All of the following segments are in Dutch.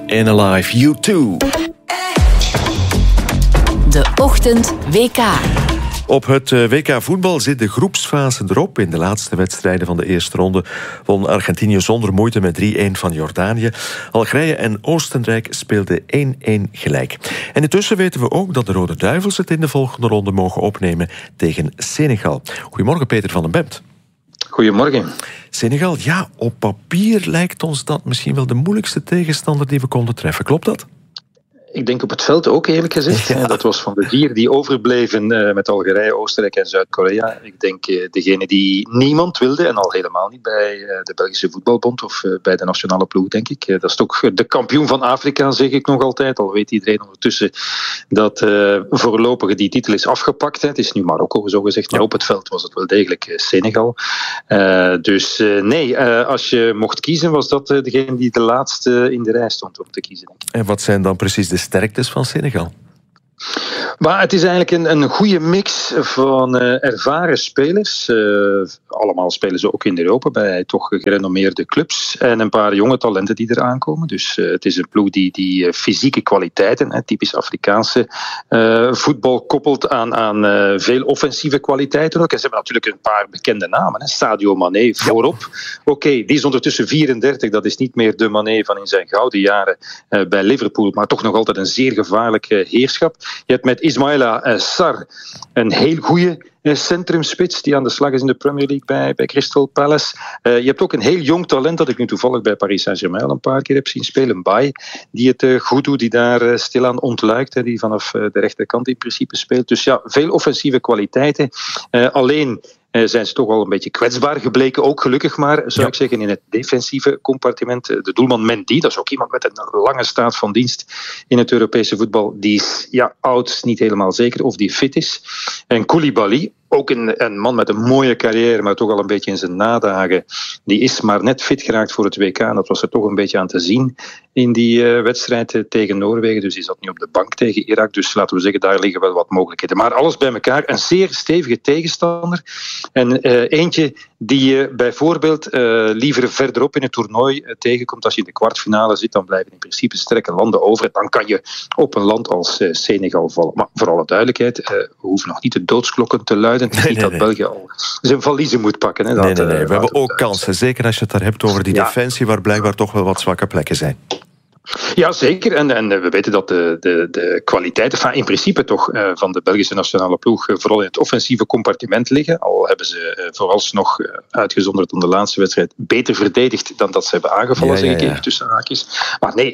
In Alive, U2. De Ochtend WK. Op het WK voetbal zit de groepsfase erop. In de laatste wedstrijden van de eerste ronde won Argentinië zonder moeite met 3-1 van Jordanië. Algerije en Oostenrijk speelden 1-1 gelijk. En intussen weten we ook dat de Rode Duivels het in de volgende ronde mogen opnemen tegen Senegal. Goedemorgen, Peter van den Bemt. Goedemorgen. Senegal, ja, op papier lijkt ons dat misschien wel de moeilijkste tegenstander die we konden treffen. Klopt dat? Ik denk op het veld ook, eerlijk gezegd. Ja. Dat was van de 4 die overbleven met Algerije, Oostenrijk en Zuid-Korea. Ik denk degene die niemand wilde, en al helemaal niet bij de Belgische Voetbalbond of bij de nationale ploeg, denk ik. Dat is toch de kampioen van Afrika, zeg ik nog altijd. Al weet iedereen ondertussen dat voorlopig die titel is afgepakt. Het is nu Marokko, zo gezegd. Maar op het veld was het wel degelijk Senegal. Nee, als je mocht kiezen, was dat degene die de laatste in de rij stond om te kiezen. Denk ik. En wat zijn dan precies de sterktes van Senegal? Maar het is eigenlijk een goede mix van ervaren spelers. Allemaal spelen ze ook in Europa bij toch gerenommeerde clubs. En een paar jonge talenten die eraan komen. Dus het is een ploeg die fysieke kwaliteiten, typisch Afrikaanse voetbal, koppelt aan veel offensieve kwaliteiten ook. En ze hebben natuurlijk een paar bekende namen. Sadio Mané voorop. Oké, die is ondertussen 34. Dat is niet meer de Mané van in zijn gouden jaren bij Liverpool. Maar toch nog altijd een zeer gevaarlijke heerschap. Je hebt met Ismaïla Sarr een heel goede centrumspits die aan de slag is in de Premier League bij Crystal Palace. Je hebt ook een heel jong talent dat ik nu toevallig bij Paris Saint-Germain al een paar keer heb zien spelen, Mbaye, die het goed doet, die daar stilaan ontluikt, die vanaf de rechterkant in principe speelt. Dus ja, veel offensieve kwaliteiten. Alleen zijn ze toch al een beetje kwetsbaar gebleken, ook gelukkig maar, zou ik zeggen, in het defensieve compartiment. De doelman Mendy, dat is ook iemand met een lange staat van dienst in het Europese voetbal. Die is oud, niet helemaal zeker of die fit is. En Koulibaly, ook een man met een mooie carrière, maar toch al een beetje in zijn nadagen. Die is maar net fit geraakt voor het WK. En dat was er toch een beetje aan te zien in die wedstrijd tegen Noorwegen. Dus die zat nu op de bank tegen Irak. Dus laten we zeggen, daar liggen wel wat mogelijkheden. Maar alles bij elkaar, een zeer stevige tegenstander. En eentje die je bijvoorbeeld liever verderop in het toernooi tegenkomt. Als je in de kwartfinale zit, dan blijven in principe sterke landen over. Dan kan je op een land als Senegal vallen. Maar voor alle duidelijkheid, we hoeven nog niet de doodsklokken te luiden. Het is niet dat België al zijn valiezen moet pakken. Hè. Nee. We hebben ook kansen. Zeker als je het daar hebt over die defensie, waar blijkbaar toch wel wat zwakke plekken zijn. Ja, zeker. En we weten dat de kwaliteiten, in principe toch, van de Belgische nationale ploeg vooral in het offensieve compartiment liggen. Al hebben ze vooralsnog, uitgezonderd om de laatste wedstrijd, beter verdedigd dan dat ze hebben aangevallen, zeg ik even tussen haakjes. Maar nee,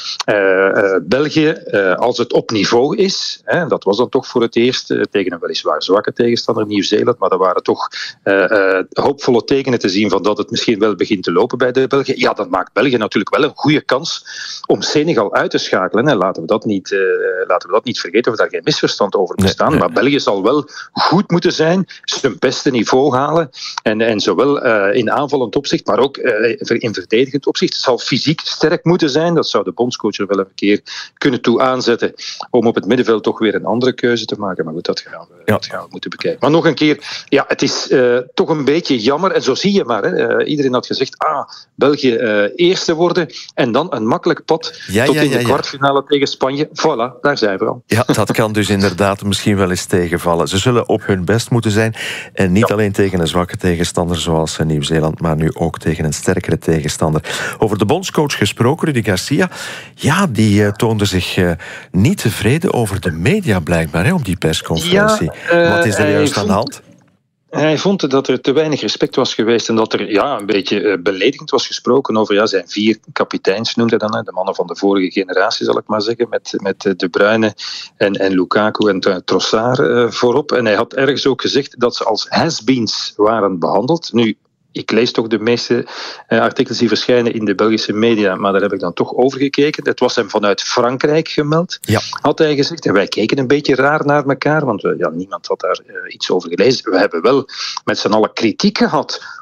België, als het op niveau is, dat was dan toch voor het eerst tegen een weliswaar zwakke tegenstander, Nieuw-Zeeland, maar er waren toch hoopvolle tekenen te zien van dat het misschien wel begint te lopen bij de Belgen. Ja, dat maakt België natuurlijk wel een goede kans om Senegal uit te schakelen. En laten we dat niet vergeten, of daar geen misverstand over bestaan. Maar België zal wel goed moeten zijn, zijn beste niveau halen. En zowel in aanvallend opzicht, maar ook in verdedigend opzicht. Het zal fysiek sterk moeten zijn. Dat zou de bondscoach er wel een keer kunnen toe aanzetten om op het middenveld toch weer een andere keuze te maken. Maar goed, dat gaan we moeten bekijken. Maar nog een keer, het is toch een beetje jammer. En zo zie je maar. Iedereen had gezegd, België eerste worden en dan een makkelijk pad tot in de kwartfinale tegen Spanje. Voilà, daar zijn we al. Ja, dat kan dus inderdaad misschien wel eens tegenvallen. Ze zullen op hun best moeten zijn. En niet alleen tegen een zwakke tegenstander zoals Nieuw-Zeeland, maar nu ook tegen een sterkere tegenstander. Over de bondscoach gesproken, Rudy Garcia. Ja, die toonde zich niet tevreden over de media blijkbaar op die persconferentie. Wat is er juist aan de hand? Hij vond dat er te weinig respect was geweest en dat er een beetje beledigend was gesproken over zijn 4 kapiteins, noemde hij dan, de mannen van de vorige generatie, zal ik maar zeggen, met De Bruyne en Lukaku en Trossard voorop. En hij had ergens ook gezegd dat ze als has-beens waren behandeld. Nu, ik lees toch de meeste artikels die verschijnen in de Belgische media, maar daar heb ik dan toch over gekeken. Het was hem vanuit Frankrijk gemeld, had hij gezegd. En wij keken een beetje raar naar elkaar, want niemand had daar iets over gelezen. We hebben wel met z'n allen kritiek gehad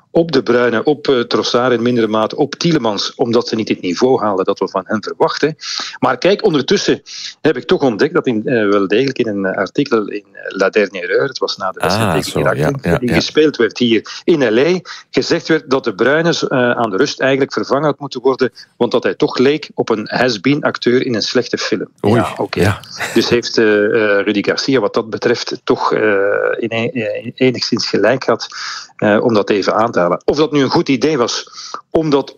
op De Bruyne, op Trossard in mindere mate, op Tielemans, omdat ze niet het niveau halen dat we van hen verwachten. Maar kijk, ondertussen heb ik toch ontdekt dat wel degelijk in een artikel in La Dernière Heure, het was na de wedstrijd tegen Irak, die gespeeld werd hier in L.A., gezegd werd dat De Bruyne aan de rust eigenlijk vervangen had moeten worden, want dat hij toch leek op een has-been acteur in een slechte film. Oei, ja. Dus heeft Rudy Garcia wat dat betreft toch enigszins gelijk gehad om dat even aan te halen. Of dat nu een goed idee was, omdat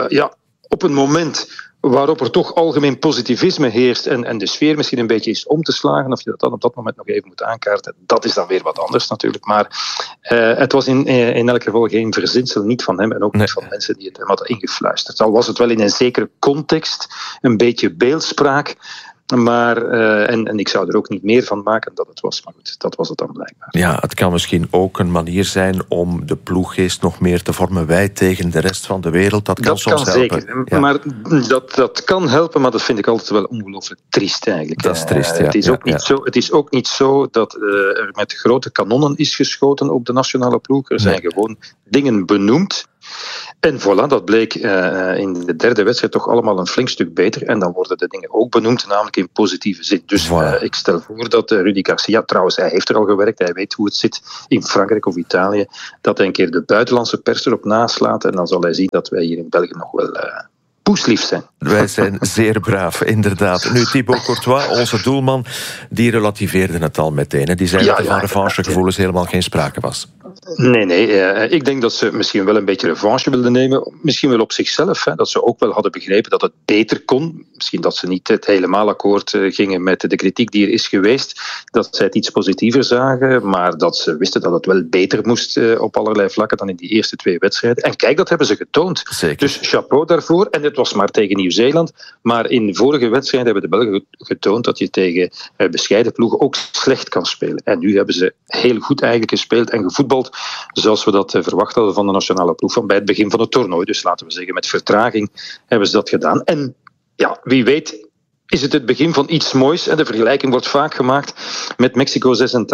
op een moment waarop er toch algemeen positivisme heerst en de sfeer misschien een beetje is om te slagen, of je dat dan op dat moment nog even moet aankaarten, dat is dan weer wat anders natuurlijk. Maar het was in elk geval geen verzinsel, niet van hem en ook niet van mensen die het hem hadden ingefluisterd. Al was het wel in een zekere context, een beetje beeldspraak, maar, en ik zou er ook niet meer van maken dat het was. Maar goed, dat was het dan blijkbaar. Ja, het kan misschien ook een manier zijn om de ploeggeest nog meer te vormen. Wij tegen de rest van de wereld. Dat kan soms helpen. Zeker. Ja. Maar dat kan helpen, maar dat vind ik altijd wel ongelooflijk triest eigenlijk. Dat is triest, ja. Het is ook niet zo dat er met grote kanonnen is geschoten op de nationale ploeg. Er zijn gewoon dingen benoemd. En voilà, dat bleek in de derde wedstrijd toch allemaal een flink stuk beter. En dan worden de dingen ook benoemd, namelijk in positieve zin. Dus ik stel voor dat Rudy Garcia, trouwens, hij heeft er al gewerkt, hij weet hoe het zit in Frankrijk of Italië, dat hij een keer de buitenlandse pers erop naslaat. En dan zal hij zien dat wij hier in België nog wel poeslief zijn. Wij zijn zeer braaf, inderdaad. Nu, Thibaut Courtois, onze doelman, die relativeerde het al meteen. Die zei dat er van revanchegevoelens helemaal geen sprake was. Nee. Ik denk dat ze misschien wel een beetje revanche wilden nemen. Misschien wel op zichzelf. Dat ze ook wel hadden begrepen dat het beter kon. Misschien dat ze niet het helemaal akkoord gingen met de kritiek die er is geweest. Dat zij het iets positiever zagen. Maar dat ze wisten dat het wel beter moest op allerlei vlakken dan in die eerste 2 wedstrijden. En kijk, dat hebben ze getoond. Zeker. Dus chapeau daarvoor. En het was maar tegen Nieuw-Zeeland. Maar in de vorige wedstrijden hebben de Belgen getoond dat je tegen bescheiden ploegen ook slecht kan spelen. En nu hebben ze heel goed eigenlijk gespeeld en gevoetbald zoals we dat verwacht hadden van de nationale ploeg van bij het begin van het toernooi. Dus laten we zeggen, met vertraging hebben ze dat gedaan. En ja, wie weet is het begin van iets moois. En de vergelijking wordt vaak gemaakt met Mexico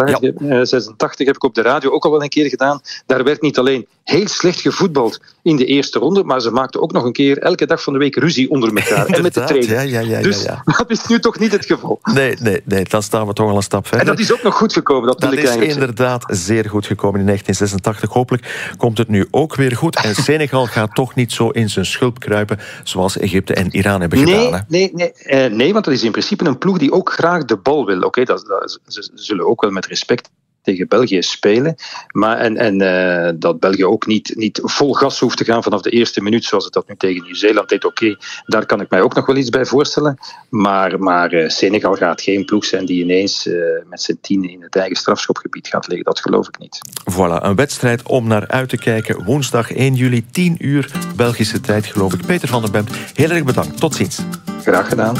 86 heb ik op de radio ook al wel een keer gedaan. Daar werd niet alleen heel slecht gevoetbald in de eerste ronde, maar ze maakten ook nog een keer elke dag van de week ruzie onder elkaar. En met de trainer. Dus dat is nu toch niet het geval. Nee, dan staan we toch al een stap verder. En dat is ook nog goed gekomen. Dat is inderdaad zeer goed gekomen in 1986. Hopelijk komt het nu ook weer goed. En Senegal gaat toch niet zo in zijn schulp kruipen zoals Egypte en Iran hebben gedaan. Nee, want dat is in principe een ploeg die ook graag de bal wil. Oké, ze zullen ook wel met respect tegen België spelen. Maar dat België ook niet vol gas hoeft te gaan vanaf de eerste minuut, zoals het dat nu tegen Nieuw-Zeeland deed. Oké, daar kan ik mij ook nog wel iets bij voorstellen. Maar Senegal gaat geen ploeg zijn die ineens met z'n 10 in het eigen strafschopgebied gaat liggen. Dat geloof ik niet. Voilà, een wedstrijd om naar uit te kijken. Woensdag 1 juli, 10 uur, Belgische tijd geloof ik. Peter van der Bemt, heel erg bedankt. Tot ziens. Graag gedaan.